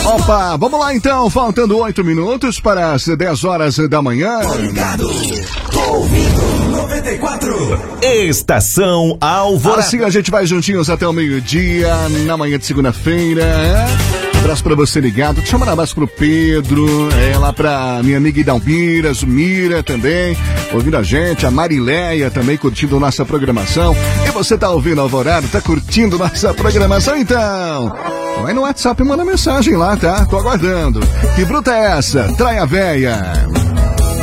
Opa, vamos lá então, faltando 8 minutos para as 10 horas da manhã. Ligado, ouvindo 94. Estação Alvorada. Assim a gente vai juntinhos até o meio-dia, na manhã de segunda-feira. Abraço pra você ligado. Deixa eu mandar um abraço pro Pedro, lá pra minha amiga Idalmira, Zumira também, ouvindo a gente, a Marileia também curtindo nossa programação. E você tá ouvindo Alvorada, tá curtindo nossa programação? Então, vai no WhatsApp e manda mensagem lá, tá? Tô aguardando. Que bruta é essa? Traia véia.